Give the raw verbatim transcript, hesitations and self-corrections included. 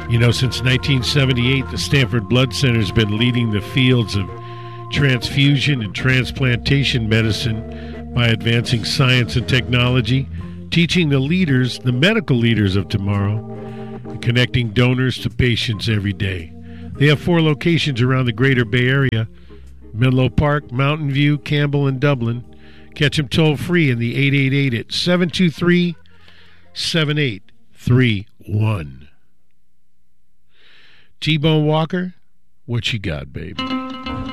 You know, since nineteen seventy-eight, the Stanford Blood Center has been leading the fields of transfusion and transplantation medicine by advancing science and technology, teaching the leaders, the medical leaders of tomorrow, and connecting donors to patients every day. They have four locations around the greater Bay Area: Menlo Park, Mountain View, Campbell, and Dublin. Catch them toll-free in the eight eight eight at seven two three, seven eight three one. T-Bone Walker, what you got, baby?